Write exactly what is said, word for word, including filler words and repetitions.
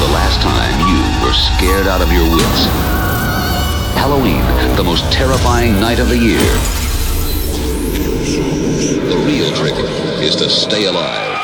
the last time you were scared out of your wits? Halloween, the most terrifying night of the year. The real trick is to stay alive.